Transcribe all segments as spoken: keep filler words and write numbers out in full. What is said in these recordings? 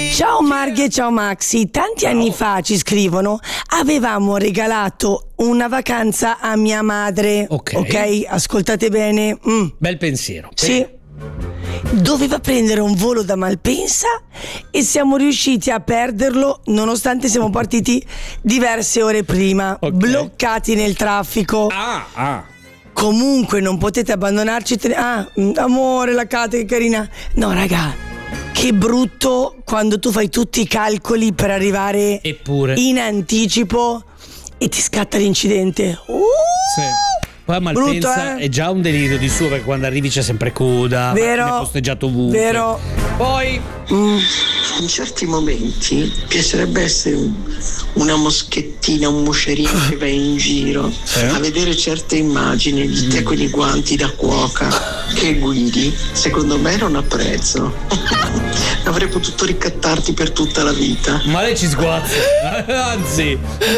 Ciao Marghe, ciao Maxi. Tanti ciao. Anni fa ci scrivono, avevamo regalato una vacanza a mia madre. Ok, okay? Ascoltate bene. Mm. Bel pensiero. Sì. Doveva prendere un volo da Malpensa e siamo riusciti a perderlo nonostante siamo partiti diverse ore prima, okay. bloccati nel traffico. Ah, ah. Comunque non potete abbandonarci. Te- ah, amore, la Kate, che carina. No, raga, che brutto quando tu fai tutti i calcoli per arrivare Eppure. in anticipo e ti scatta l'incidente. Uh! Sì. Poi a Malpensa brutto, eh? È già un delirio di suo, perché quando arrivi c'è sempre coda, vero, posteggiato ovunque. Vero. Poi mm. in certi momenti piacerebbe essere un, una moschettina, un moscerino che va in giro eh? a vedere certe immagini di te mm. con i guanti da cuoca che guidi. Secondo me non apprezzo. Avrei potuto ricattarti per tutta la vita. Ma lei ci sguazza. Anzi.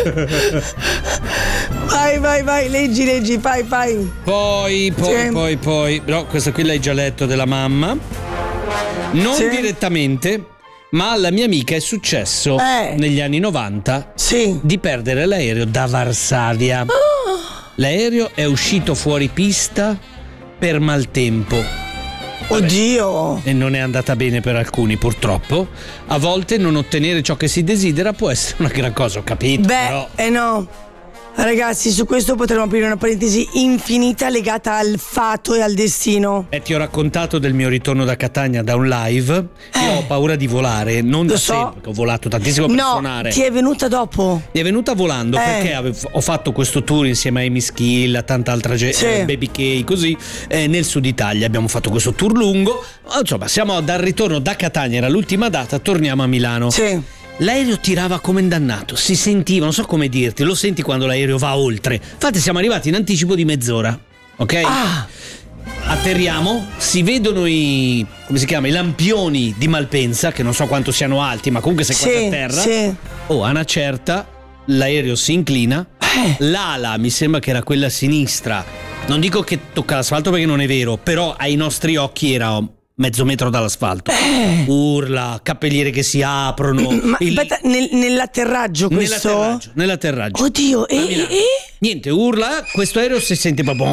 Vai, vai, vai, leggi, leggi, fai, fai. Poi, poi, sì. poi, poi. No, questa qui l'hai già letto, della mamma. Non sì. direttamente, ma alla mia amica è successo eh. negli anni novanta sì. di perdere l'aereo da Varsavia. Oh. L'aereo è uscito fuori pista per maltempo. Vabbè. Oddio! E non è andata bene per alcuni, purtroppo. A volte non ottenere ciò che si desidera può essere una gran cosa, ho capito. Beh, però... eh no. Ragazzi, su questo potremmo aprire una parentesi infinita legata al fato e al destino. Eh, ti ho raccontato del mio ritorno da Catania da un live. Eh, Io ho paura di volare, non da so. sempre, perché ho volato tantissimo per no, suonare. Ti è venuta dopo? Mi è venuta volando eh. perché avevo, ho fatto questo tour insieme a Amy Skill, a tanta altra gente, sì. eh, Baby K, così, eh, nel sud Italia. Abbiamo fatto questo tour lungo. Insomma, siamo dal ritorno da Catania, era l'ultima data, torniamo a Milano. Sì. L'aereo tirava come dannato, si sentiva, non so come dirti, lo senti quando l'aereo va oltre. Infatti siamo arrivati in anticipo di mezz'ora, ok? Ah. Atterriamo, si vedono i, come si chiama, i lampioni di Malpensa, che non so quanto siano alti, ma comunque sei quasi sì, a terra. Sì. Oh, a una certa l'aereo si inclina, eh. l'ala mi sembra che era quella a sinistra, non dico che tocca l'asfalto perché non è vero, però ai nostri occhi era mezzo metro dall'asfalto. Eh. Urla, cappelliere che si aprono. Ma il... aspetta, nel, nell'atterraggio questo? Nell'atterraggio, nell'atterraggio. Oddio, e, e? Niente, urla, questo aereo si sente proprio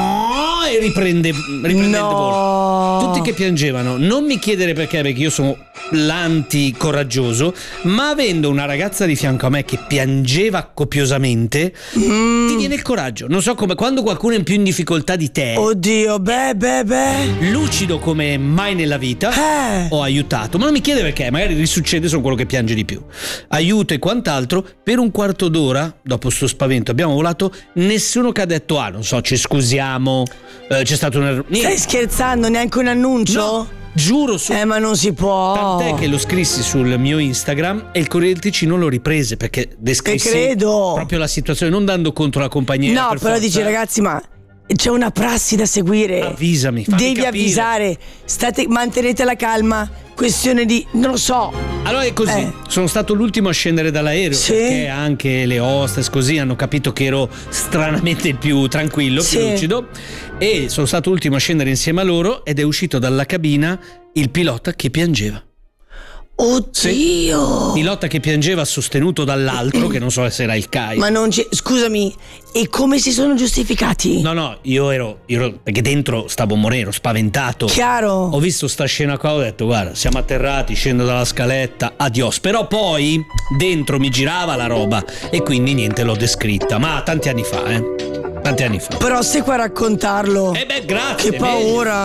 e riprende, riprende no. il volo. Tutti che piangevano. Non mi chiedere perché, perché io sono l'anticoraggioso, ma avendo una ragazza di fianco a me che piangeva copiosamente, mm. ti viene il coraggio. Non so come, quando qualcuno è in più in difficoltà di te. Oddio, beh, beh, beh. Lucido come mai nella vita, eh. ho aiutato, ma non mi chiede perché, magari risuccede, sono quello che piange di più. Aiuto e quant'altro. Per un quarto d'ora, dopo sto spavento, abbiamo volato. Nessuno che ha detto, ah, non so, ci scusiamo, eh, c'è stato un errore. Stai scherzando, neanche un annuncio? No, giuro su. Eh, ma non si può. Tant'è che lo scrissi sul mio Instagram e il Corriere del Ticino lo riprese, perché descrissi credo. proprio la situazione, non dando contro la compagnia. No, per però forza. dici, ragazzi, ma c'è una prassi da seguire. Avvisami, fammi devi capire. avvisare. State, mantenete la calma. Questione di, non lo so. Allora è così, eh. sono stato l'ultimo a scendere dall'aereo, sì. perché anche le hostess così hanno capito che ero stranamente il più tranquillo, sì. più lucido, e sono stato l'ultimo a scendere insieme a loro ed è uscito dalla cabina il pilota che piangeva. Oddio! Sì. Pilota che piangeva sostenuto dall'altro, che non so se era il C A I. Ma non c'è, scusami, e come si sono giustificati? No, no, io ero, io ero perché dentro stavo morendo, ero spaventato. Chiaro. Ho visto sta scena qua, ho detto, guarda, siamo atterrati, scendo dalla scaletta, adios. Però poi dentro mi girava la roba e quindi niente, l'ho descritta, ma tanti anni fa, eh. Tanti anni fa. Però se qua a raccontarlo. Eh beh, grazie. Che paura.